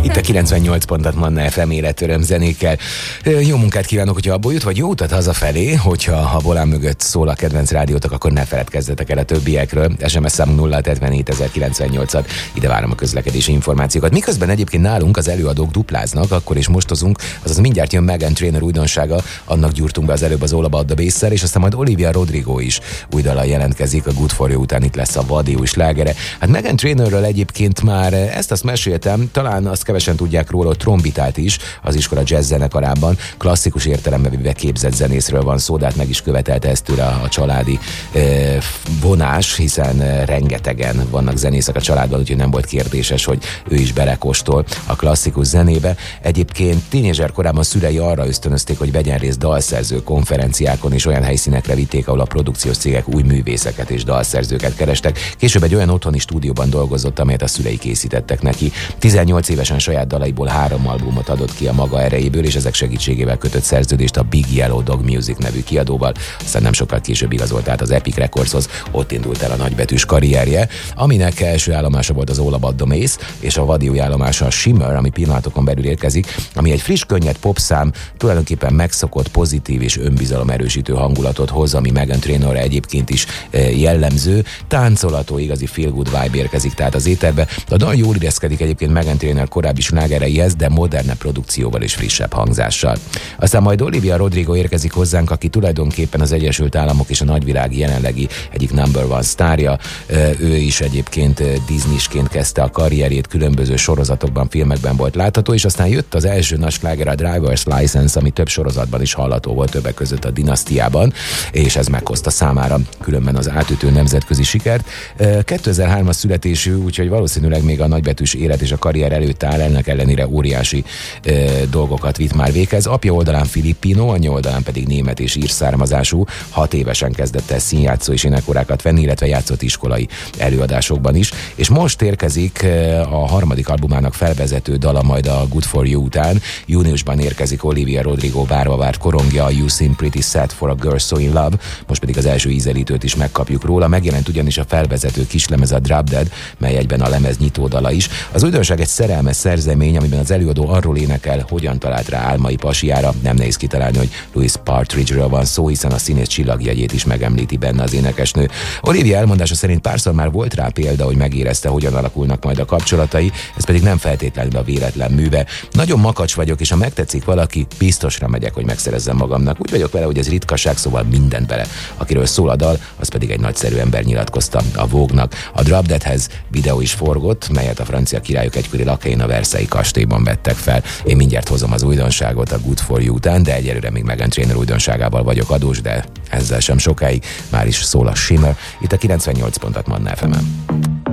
Itt a 98 pontot Manna FM életöröm zenékkel. Jó munkát kívánok, hogyha abból jut, vagy jó utat hazafelé, hogyha a volán mögött szól a kedvenc rádiótok, akkor ne feledkezzetek el a többiekről. SMS számunk 0-77-098-at, ide várom a közlekedési információkat. Miközben egyébként nálunk az előadók dupláznak, akkor is mostozunk, azaz mindjárt jön Meghan Trainor újdonsága, annak gyúrtunk be az előbb az All About the Bass-szel, és aztán majd Olivia Rodrigo is új dallal jelentkezik, a Good For You után itt lesz a vadi új slágere. Hát Meghan Trainorről egyébként már ezt meséltem, talán azt kevesen tudják róla, hogy trombitált is az iskola jazz zenekarában, klasszikus értelemben véve képzett zenészről van szó, de hát meg is követelte ezt tőle a családi vonás, hiszen rengetegen vannak zenészek a családban, úgyhogy nem volt kérdéses, hogy ő is belekóstol a klasszikus zenébe. Egyébként tínézser korában szülei arra ösztönözték, hogy vegyen részt dalszerző konferenciákon, és olyan helyszínekre vitték, ahol a produkciós cégek új művészeket és dalszerzőket kerestek. Később egy olyan otthoni stúdióban dolgozott, amelyet a szülei készítettek neki. 18 évesen saját dalaiból 3 albumot adott ki a maga erejéből, és ezek segítségével kötött szerződést a Big Yellow Dog Music nevű kiadóval, aztán nem sokkal később igazolt át az Epic Recordshoz, ott indult el a nagybetűs karrierje, aminek első állomása volt az All About the Bass, és a vadi új állomása a Shimmer, ami pillanatokon belül érkezik, ami egy friss, könnyed popszám, tulajdonképpen megszokott, pozitív és önbizalom erősítő hangulatot hoz, ami Meghan Trainorra egyébként is jellemző, táncolható, igazi feel good vibe érkezik tehát az éterbe. A dal jól illeszkedik egyébként Meghan Trainor korábbi slágereihez, de modernebb produkcióval és frissebb hangzással. Aztán majd Olivia Rodrigo érkezik hozzánk, aki tulajdonképpen az Egyesült Államok és a nagyvilág jelenlegi egyik number one sztárja. Ő is egyébként Disney-sként kezdte a karrierjét, különböző sorozatokban, filmekben volt látható, és aztán jött az első nagy sláger, a Driver's License, ami több sorozatban is hallható volt, többek között a Dinasztiában, és ez meghozta számára különben az átütő nemzetközi sikert. 2003-as születésű, úgyhogy valószínűleg még a nagybetűs élet és a karrier előtt áll, ennek ellenére óriási dolgokat vitt már véghez. Apja oldalán filippino, anyja oldalán pedig német és ír származású. 6 évesen kezdett el színjátszó és énekórákat venni, illetve játszott iskolai előadásokban is. És most érkezik a harmadik albumának felvezető dala majd a Good For You után. Júniusban érkezik Olivia Rodrigo várva várt korongja, a You Seem Pretty Sad for a Girl So In Love. Most pedig az első ízelítőt is megkapjuk róla. Megjelent ugyanis a felvezető kislemez, a Drop Dead, mely egyben a lemez nyitódala is. Az újdonság egy szerelmes szerzemény, amiben az előadó arról énekel, hogyan talált rá álmai pasiára. Nem nehéz kitalálni, hogy Louis Partridge-ről van szó, hiszen a színész csillagjegyét is megemlíti benne az énekesnő. Olivia elmondása szerint párszor már volt rá példa, hogy megérezte, hogyan alakulnak majd a kapcsolatai, ez pedig nem feltétlenül a véletlen műve. Nagyon makacs vagyok, és ha megtetszik valaki, biztosra megyek, hogy megszerezzem magamnak. Úgy vagyok vele, hogy ez ritkaság, szóval mindent bele. Akiről szól a dal, az pedig egy nagyszerű ember, nyilatkozta a Vogue-nak. A Drop Deadhez videó is forgott, melyet a francia királyok egykori lakjain a Versailles kastélyban vettek fel. Én mindjárt hozom az újdonságot a Good For You után, de egyelőre még Meghan Trainor újdonságával vagyok adós, de ezzel sem sokáig. Már is szól a Shimmer, itt a 98 pontot Manna FM-en.